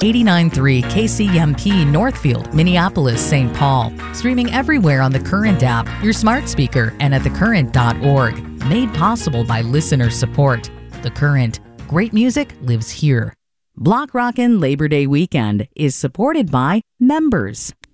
89.3 KCMP Northfield, Minneapolis, St. Paul. Streaming everywhere on the Current app, your smart speaker, and at thecurrent.org. Made possible by listener support. The Current. Great music lives here. Block Rockin' Labor Day Weekend is supported by members.